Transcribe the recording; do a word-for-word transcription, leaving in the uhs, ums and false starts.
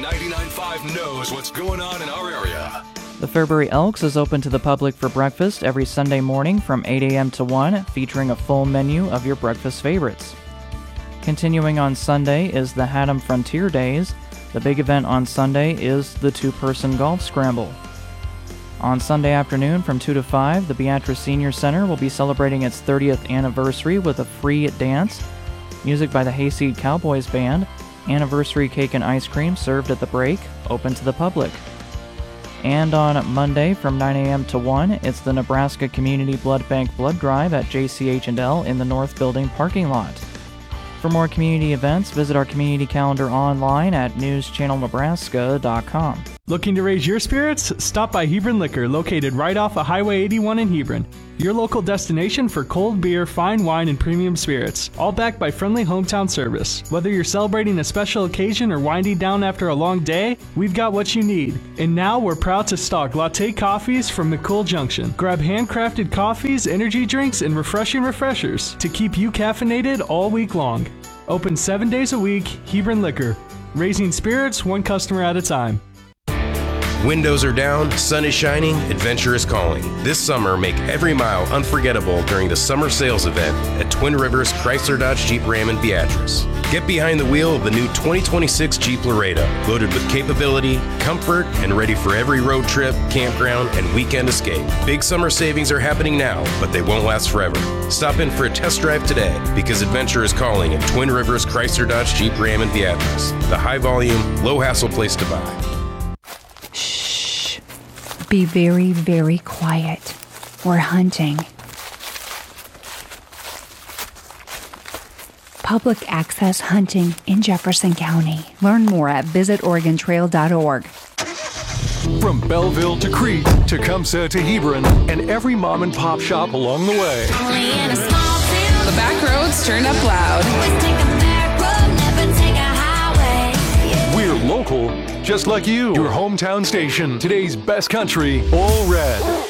ninety-nine point five knows what's going on in our area. The Fairbury Elks is open to the public for breakfast every Sunday morning from eight a.m. to one, featuring a full menu of your breakfast favorites. Continuing on Sunday is the Haddam Frontier Days. The big event on Sunday is the two-person golf scramble. On Sunday afternoon from two to five, the Beatrice Senior Center will be celebrating its thirtieth anniversary with a free dance, music by the Hayseed Cowboys Band, anniversary cake and ice cream served at the break, open to the public. And on Monday from nine a.m. to one, it's the Nebraska Community Blood Bank Blood Drive at J C H and L in the North Building parking lot. For more community events, visit our community calendar online at news channel nebraska dot com. Looking to raise your spirits? Stop by Hebron Liquor, located right off of Highway eighty-one in Hebron. Your local destination for cold beer, fine wine, and premium spirits, all backed by friendly hometown service. Whether you're celebrating a special occasion or winding down after a long day, we've got what you need. And now we're proud to stock latte coffees from McCool Junction. Grab handcrafted coffees, energy drinks, and refreshing refreshers to keep you caffeinated all week long. Open seven days a week, Hebron Liquor. Raising spirits one customer at a time. Windows are down, sun is shining, adventure is calling. This summer, make every mile unforgettable during the summer sales event at Twin Rivers Chrysler Dodge Jeep Ram in Beatrice. Get behind the wheel of the new twenty twenty-six Jeep Laredo, loaded with capability, comfort, and ready for every road trip, campground, and weekend escape. Big summer savings are happening now, but they won't last forever. Stop in for a test drive today, because adventure is calling at Twin Rivers Chrysler Dodge Jeep Ram in Beatrice. The high volume, low hassle place to buy. Be very, very quiet. We're hunting. Public access hunting in Jefferson County. Learn more at visit oregon trail dot org. From Belleville to Crete to Tecumseh to Hebron and every mom and pop shop along the way. The back roads turn up loud. We're local, just like you. Your hometown station. Today's best country, all red.